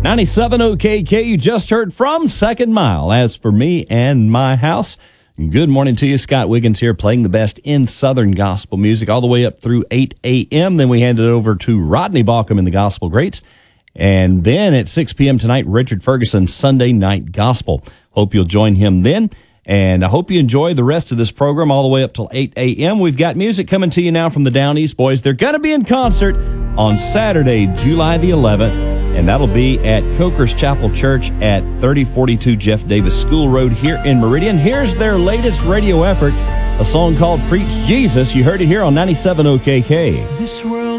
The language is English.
97 OKK, you just heard from Second Mile. As for me and my house, good morning to you. Scott Wiggins here, playing the best in Southern gospel music all the way up through 8 a.m. Then we hand it over to Rodney Baucom in the Gospel Greats. And then at 6 p.m. tonight, Richard Ferguson, Sunday Night Gospel. Hope you'll join him then. And I hope you enjoy the rest of this program all the way up till 8 a.m. We've got music coming to you now from the Down East Boys. They're going to be in concert on Saturday, July the 11th. And that'll be at Coker's Chapel Church at 3042 Jeff Davis School Road here in Meridian. Here's their latest radio effort, a song called Preach Jesus. You heard it here on 97 OKK. This world